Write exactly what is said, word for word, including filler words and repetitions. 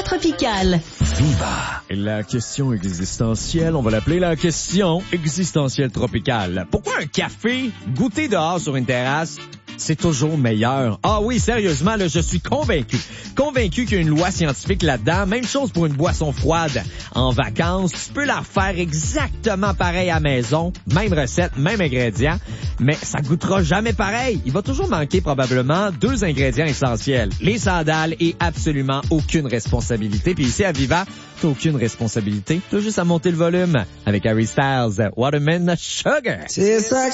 Viva Tropical. Viva. La question existentielle, on va l'appeler la question existentielle tropicale. Pourquoi un café goûté dehors sur une terrasse, c'est toujours meilleur? Ah oui, sérieusement, là, je suis convaincu. Convaincu qu'il y a une loi scientifique là-dedans. Même chose pour une boisson froide en vacances. Tu peux la refaire exactement pareil à la maison. Même recette, même ingrédients. Mais ça goûtera jamais pareil. Il va toujours manquer probablement deux ingrédients essentiels. Les sandales et absolument aucune responsabilité. Puis ici à Viva, t'as aucune responsabilité. T'as juste à monter le volume avec Harry Styles, Watermelon Sugar. C'est ça.